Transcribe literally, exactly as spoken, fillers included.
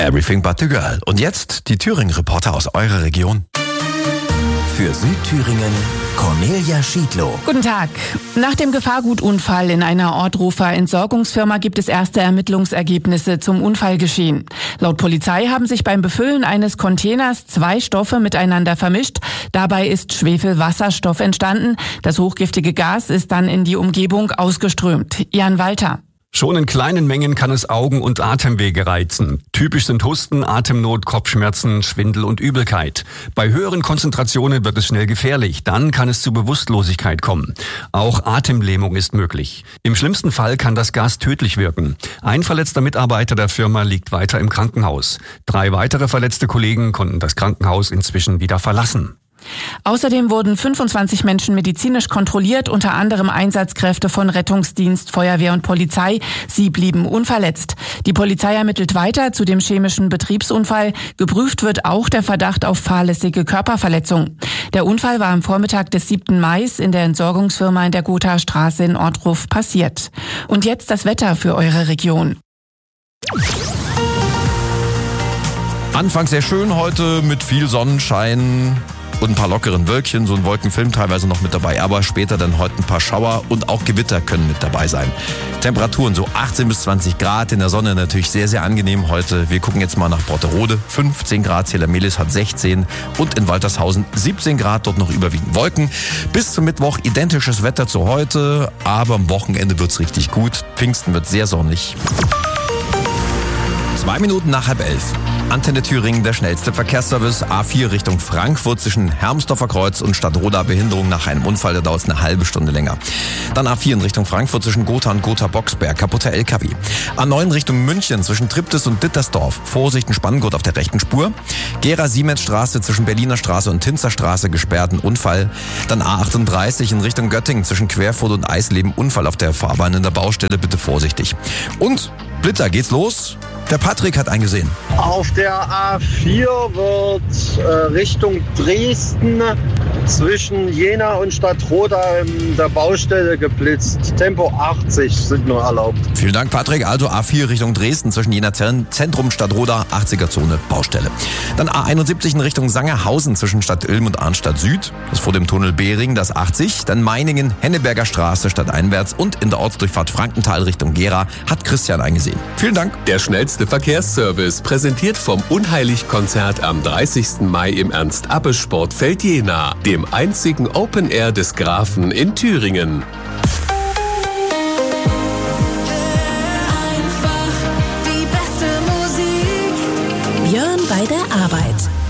Everything But The Girl. Und jetzt die Thüringen-Reporter aus eurer Region. Für Südthüringen Cornelia Schiedlow. Guten Tag. Nach dem Gefahrgutunfall in einer Ortruffer Entsorgungsfirma gibt es erste Ermittlungsergebnisse zum Unfallgeschehen. Laut Polizei haben sich beim Befüllen eines Containers zwei Stoffe miteinander vermischt. Dabei ist Schwefelwasserstoff entstanden. Das hochgiftige Gas ist dann in die Umgebung ausgeströmt. Jan Walter. Schon in kleinen Mengen kann es Augen- und Atemwege reizen. Typisch sind Husten, Atemnot, Kopfschmerzen, Schwindel und Übelkeit. Bei höheren Konzentrationen wird es schnell gefährlich. Dann kann es zu Bewusstlosigkeit kommen. Auch Atemlähmung ist möglich. Im schlimmsten Fall kann das Gas tödlich wirken. Ein verletzter Mitarbeiter der Firma liegt weiter im Krankenhaus. Drei weitere verletzte Kollegen konnten das Krankenhaus inzwischen wieder verlassen. Außerdem wurden fünfundzwanzig Menschen medizinisch kontrolliert, unter anderem Einsatzkräfte von Rettungsdienst, Feuerwehr und Polizei. Sie blieben unverletzt. Die Polizei ermittelt weiter zu dem chemischen Betriebsunfall. Geprüft wird auch der Verdacht auf fahrlässige Körperverletzung. Der Unfall war am Vormittag des siebten Mai in der Entsorgungsfirma in der Gothastraße in Ortruf passiert. Und jetzt das Wetter für eure Region. Anfangs sehr schön heute mit viel Sonnenschein und ein paar lockeren Wölkchen, so ein Wolkenfilm teilweise noch mit dabei, aber später dann heute ein paar Schauer und auch Gewitter können mit dabei sein. Temperaturen so achtzehn bis zwanzig Grad, in der Sonne natürlich sehr, sehr angenehm heute. Wir gucken jetzt mal nach Brotterode, fünfzehn Grad, Zählermelis hat sechzehn und in Waltershausen siebzehn Grad, dort noch überwiegend Wolken. Bis zum Mittwoch identisches Wetter zu heute, aber am Wochenende wird's richtig gut. Pfingsten wird sehr sonnig. Zwei Minuten nach halb elf. Antenne Thüringen, der schnellste Verkehrsservice. A vier Richtung Frankfurt zwischen Hermsdorfer Kreuz und Stadtroda. Behinderung nach einem Unfall, da dauert es eine halbe Stunde länger. Dann A vier in Richtung Frankfurt zwischen Gotha und Gotha-Boxberg. Kaputter L K W. A neun Richtung München zwischen Triptis und Dittersdorf. Vorsicht, ein Spanngurt auf der rechten Spur. Gera-Siemens-Straße zwischen Berliner Straße und Tinzerstraße gesperrt, ein Unfall. Dann A achtunddreißig in Richtung Göttingen zwischen Querfurt und Eisleben. Unfall auf der Fahrbahn in der Baustelle, bitte vorsichtig. Und Splitter, geht's los? Der Patrick hat eingesehen. Auf der A vier wird äh, Richtung Dresden zwischen Jena und Stadtroda in der Baustelle geblitzt. Tempo achtzig sind nur erlaubt. Vielen Dank, Patrick. Also A vier Richtung Dresden zwischen Jena Zentrum, Stadtroda, achtziger Zone, Baustelle. Dann A einundsiebzig in Richtung Sangerhausen zwischen Stadt Ilm und Arnstadt Süd. Das vor dem Tunnel Behring, das achtzig. Dann Meiningen, Henneberger Straße, stadteinwärts. Und in der Ortsdurchfahrt Frankenthal Richtung Gera hat Christian eingesehen. Vielen Dank. Der schnellste Verkehrsservice, präsentiert vom Unheilig-Konzert am dreißigsten Mai im Ernst-Abbe-Sportfeld Jena, dem einzigen Open Air des Grafen in Thüringen. Einfach die beste Musik. Björn bei der Arbeit.